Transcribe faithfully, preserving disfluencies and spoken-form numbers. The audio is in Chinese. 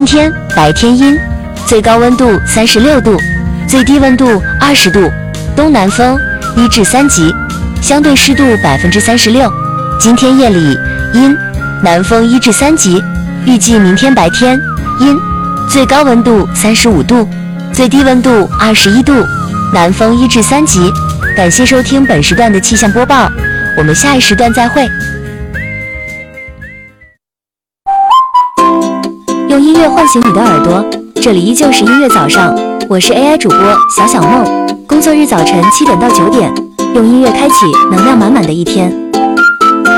天白天阴，最高温度三十六度，最低温度二十度，东南风一至三级，相对湿度百分之三十六。今天夜里阴，南风一至三级，预计明天白天阴，最高温度三十五度，最低温度二十一度，南风一至三级。感谢收听本时段的气象播报，我们下一时段再会。用音乐唤醒你的耳朵，这里依旧是音乐早上，我是 A I 主播小小梦。工作日早晨七点到九点，用音乐开启能量满满的一天。